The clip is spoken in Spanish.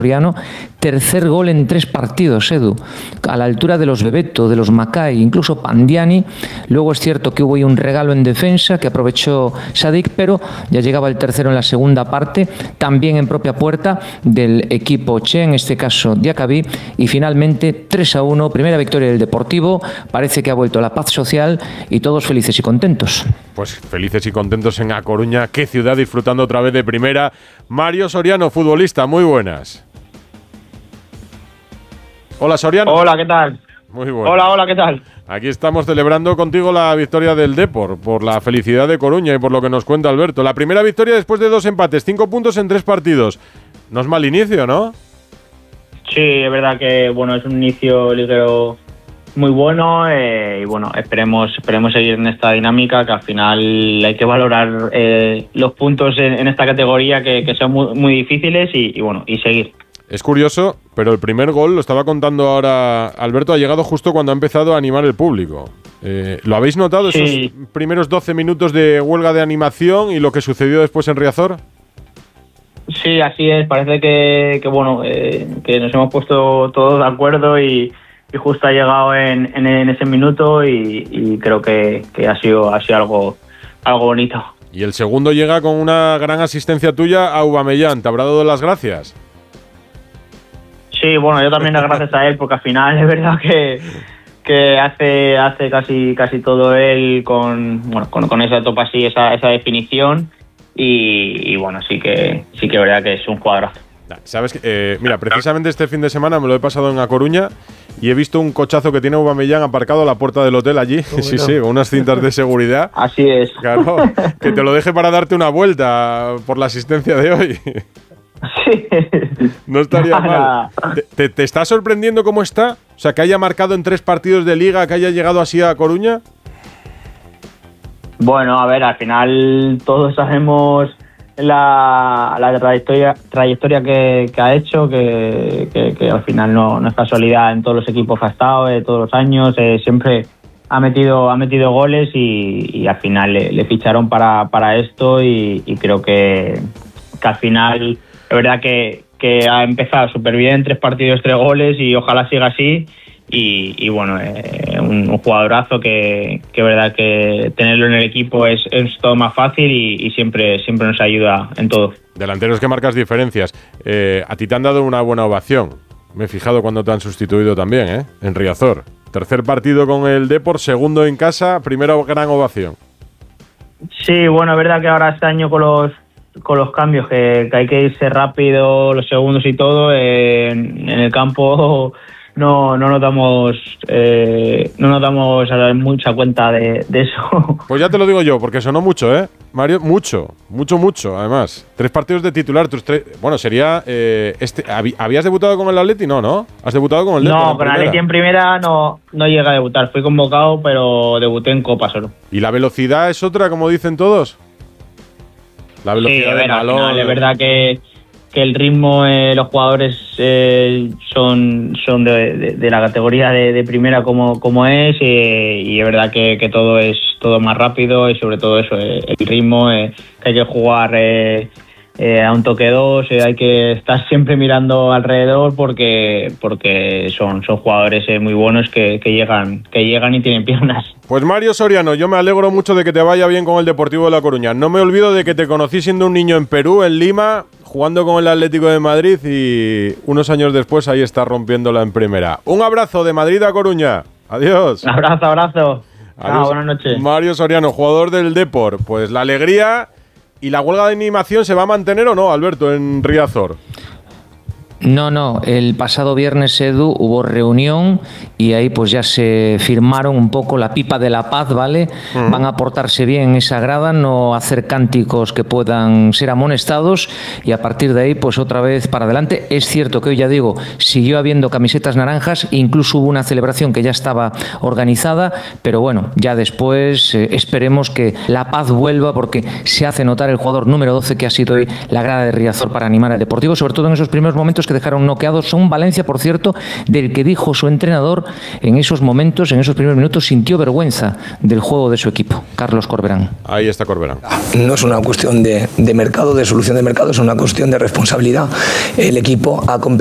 Soriano, tercer gol en 3 partidos, Edu, a la altura de los Bebeto, de los Macay, incluso Pandiani. Luego es cierto que hubo ahí un regalo en defensa que aprovechó Sadik, pero ya llegaba el tercero en la segunda parte, también en propia puerta del equipo Che, en este caso Diacabí, y finalmente 3-1, primera victoria del Deportivo. Parece que ha vuelto la paz social y todos felices y contentos. Pues felices y contentos en A Coruña, qué ciudad, disfrutando otra vez de primera. Mario Soriano, futbolista, muy buenas. Hola, Soriano. Hola, ¿qué tal? Muy bueno. Hola, ¿qué tal? Aquí estamos celebrando contigo la victoria del Depor, por la felicidad de Coruña y por lo que nos cuenta Alberto. La primera victoria después de 2 empates, 5 puntos en 3 partidos. No es mal inicio, ¿no? Sí, es verdad que bueno, es un inicio liguero muy bueno y bueno, esperemos seguir en esta dinámica, que al final hay que valorar los puntos en esta categoría que son muy difíciles y bueno, y seguir. Es curioso, pero el primer gol, lo estaba contando ahora Alberto, ha llegado justo cuando ha empezado a animar el público. ¿Lo habéis notado, esos primeros 12 minutos de huelga de animación y lo que sucedió después en Riazor? Sí, así es. Parece que bueno, que nos hemos puesto todos de acuerdo y justo ha llegado en ese minuto y creo que ha sido algo bonito. Y el segundo llega con una gran asistencia tuya a Aubameyang. ¿Te habrá dado las gracias? Sí, bueno, yo también las gracias a él, porque al final es verdad que hace casi todo él con esa topa así, esa definición y bueno, sí que es verdad que es un jugadorazo. Sabes que, mira, precisamente este fin de semana me lo he pasado en A Coruña y he visto un cochazo que tiene Aubameyang aparcado a la puerta del hotel allí. Sí, con unas cintas de seguridad. Así es. Claro, que te lo deje para darte una vuelta por la asistencia de hoy. Sí. No estaría mal. ¿Te está sorprendiendo cómo está? O sea, que haya marcado en 3 partidos de liga, que haya llegado así a Coruña. Bueno, a ver, al final todos sabemos la trayectoria que ha hecho, que al final no es casualidad en todos los equipos que ha estado, todos los años, siempre ha metido goles y al final le ficharon para esto y creo que al final es verdad que ha empezado súper bien, 3 partidos, 3 goles y ojalá siga así y bueno, un jugadorazo que es verdad que tenerlo en el equipo es todo más fácil y siempre nos ayuda en todo. Delanteros que marcas diferencias. A ti te han dado una buena ovación. Me he fijado cuando te han sustituido también, en Riazor. Tercer partido con el Depor, segundo en casa, primera gran ovación. Sí, bueno, es verdad que ahora este año con los cambios, que hay que irse rápido, los segundos y todo, en el campo no nos damos mucha cuenta de eso. Pues ya te lo digo yo, porque sonó mucho, Mario, mucho, además. 3 partidos de titular, bueno, sería, ¿habías debutado con el Atleti? No, ¿has debutado con el Depor? No, con el Atleti en primera no llega a debutar, fui convocado, pero debuté en Copa solo. ¿Y la velocidad es otra, como dicen todos? La velocidad del balón. Al final, es verdad que el ritmo, los jugadores son de la categoría de primera como es y es verdad que todo es todo más rápido y sobre todo eso, el ritmo, que hay que jugar a un toque 2, hay que estar siempre mirando alrededor porque son jugadores muy buenos que llegan y tienen piernas. Pues Mario Soriano, yo me alegro mucho de que te vaya bien con el Deportivo de La Coruña. No me olvido de que te conocí siendo un niño en Perú, en Lima, jugando con el Atlético de Madrid y unos años después ahí estás rompiéndola en primera. Un abrazo de Madrid a Coruña. Adiós. Abrazo. Adiós. Buenas noches. Mario Soriano, jugador del Depor. Pues la alegría y la huelga de animación, ¿se va a mantener o no, Alberto, en Riazor? No, el pasado viernes, Edu, hubo reunión y ahí pues ya se firmaron un poco la pipa de la paz, ¿vale? Van a portarse bien en esa grada, no hacer cánticos que puedan ser amonestados y a partir de ahí pues otra vez para adelante. Es cierto que hoy, ya digo, siguió habiendo camisetas naranjas, incluso hubo una celebración que ya estaba organizada, pero bueno, ya después esperemos que la paz vuelva porque se hace notar el jugador número 12 que ha sido hoy la grada de Riazor para animar al Deportivo, sobre todo en esos primeros momentos que dejaron noqueados son Valencia, por cierto, del que dijo su entrenador en esos momentos, en esos primeros minutos, sintió vergüenza del juego de su equipo. Carlos Corberán. Ahí está Corberán. No es una cuestión de mercado, de solución de mercado, es una cuestión de responsabilidad. El equipo ha competido